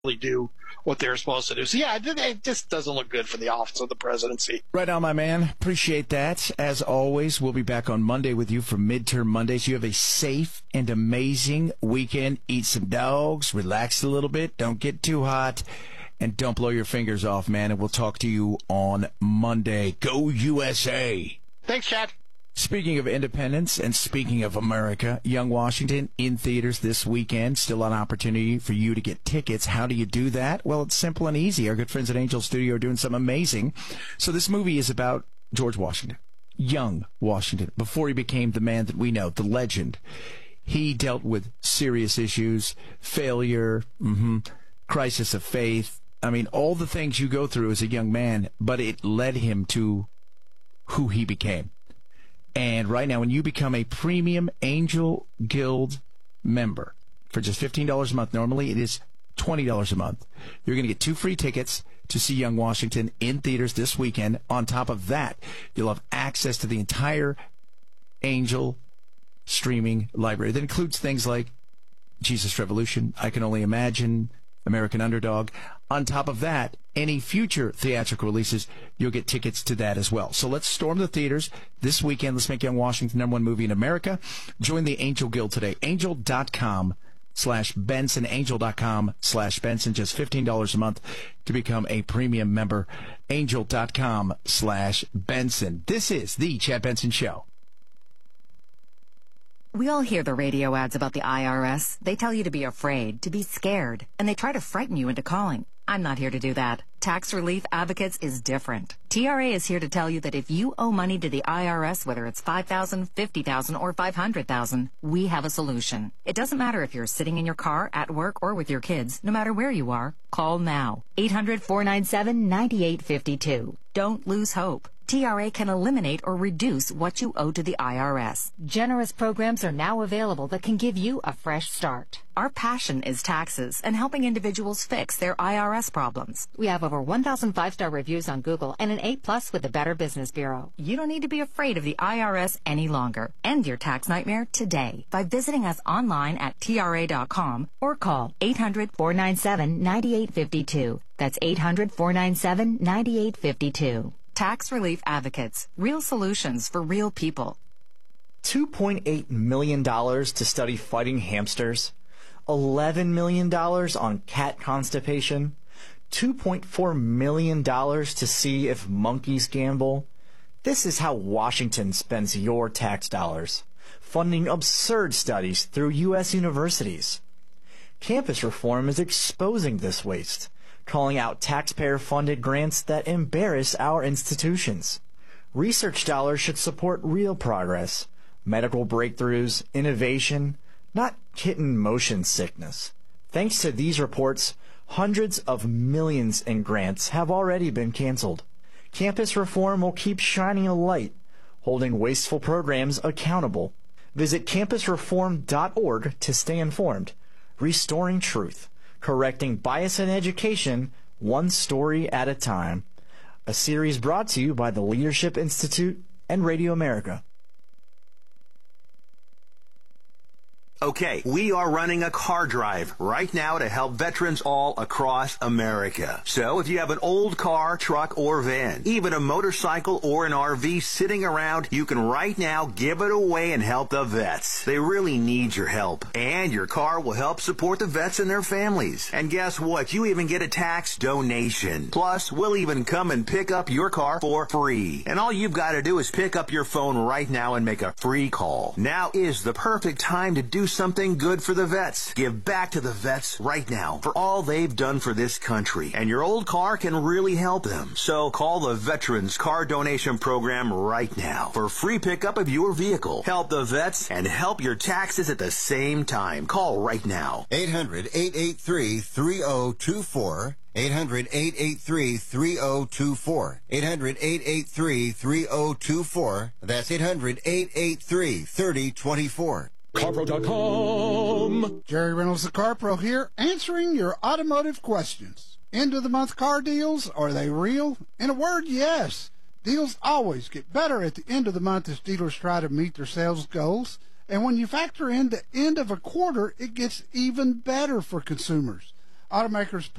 really do what they're supposed to do. So, yeah, it just doesn't look good for the office of the presidency. Right on, my man. Appreciate that. As always, we'll be back on Monday with you for Midterm Mondays. You have a safe and amazing weekend. Eat some dogs, relax a little bit, don't get too hot, and don't blow your fingers off, man. And we'll talk to you on Monday. Go USA! Thanks, Chad. Speaking of independence and speaking of America, Young Washington in theaters this weekend. Still an opportunity for you to get tickets. How do you do that? Well, it's simple and easy. Our good friends at Angel Studio are doing something amazing. So this movie is about George Washington, young Washington, before he became the man that we know, the legend. He dealt with serious issues, failure, crisis of faith. I mean, all the things you go through as a young man, but it led him to who he became. And right now, when you become a premium Angel Guild member for just $15 a month, normally it is $20 a month, you're going to get 2 free tickets to see Young Washington in theaters this weekend. On top of that, you'll have access to the entire Angel streaming library. That includes things like Jesus Revolution, I Can Only Imagine, American Underdog. On top of that, any future theatrical releases, you'll get tickets to that as well. So let's storm the theaters this weekend. Let's make Young Washington the #1 movie in America. Join the Angel Guild today. Angel.com/Benson. Angel.com/Benson. Just $15 a month to become a premium member. Angel.com/Benson. This is the Chad Benson Show. We all hear the radio ads about the IRS. They tell you to be afraid, to be scared, and they try to frighten you into calling. I'm not here to do that. Tax Relief Advocates is different. TRA is here to tell you that if you owe money to the IRS, whether it's $5,000, $50,000, or $500,000, we have a solution. It doesn't matter if you're sitting in your car, at work, or with your kids. No matter where you are, call now. 800-497-9852. Don't lose hope. TRA can eliminate or reduce what you owe to the IRS. Generous programs are now available that can give you a fresh start. Our passion is taxes and helping individuals fix their IRS problems. We have over 1,000 5-star reviews on Google and an A+ with the Better Business Bureau. You don't need to be afraid of the IRS any longer. End your tax nightmare today by visiting us online at TRA.com or call 800-497-9852. That's 800-497-9852. Tax Relief Advocates. Real solutions for real people. $2.8 million to study fighting hamsters. $11 million on cat constipation. $2.4 million to see if monkeys gamble. This is how Washington spends your tax dollars, funding absurd studies through U.S. universities. Campus reform is exposing this waste, calling out taxpayer-funded grants that embarrass our institutions. Research dollars should support real progress, medical breakthroughs, innovation, not kitten motion sickness. Thanks to these reports, hundreds of millions in grants have already been canceled. Campus reform will keep shining a light, holding wasteful programs accountable. Visit campusreform.org to stay informed. Restoring truth. Correcting bias in education, one story at a time. A series brought to you by the Leadership Institute and Radio America. Okay, we are running a car drive right now to help veterans all across America. So if you have an old car, truck, or van, even a motorcycle or an RV sitting around, you can right now give it away and help the vets. They really need your help. And your car will help support the vets and their families. And guess what? You even get a tax donation. Plus, we'll even come and pick up your car for free. And all you've got to do is pick up your phone right now and make a free call. Now is the perfect time to do something good for the vets. Give back to the vets right now for all they've done for this country. And your old car can really help them. So call the Veterans Car Donation Program right now for free pickup of your vehicle. Help the vets and help your taxes at the same time. Call right now. 800-883-3024. 800-883-3024. 800-883-3024. That's 800-883-3024. CarPro.com. Jerry Reynolds, the CarPro here, answering your automotive questions. End of the month car deals, are they real? In a word, yes. Deals always get better at the end of the month as dealers try to meet their sales goals. And when you factor in the end of a quarter, it gets even better for consumers. Automakers